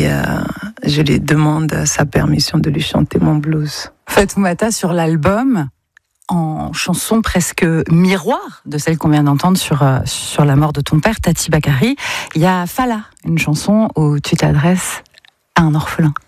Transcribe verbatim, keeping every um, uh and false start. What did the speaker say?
euh, je lui demande sa permission de lui chanter mon blues. Fatoumata, sur l'album, en chanson presque miroir de celle qu'on vient d'entendre sur, euh, sur la mort de ton père, Tati Bakary, il y a Fala, une chanson où tu t'adresses à un orphelin.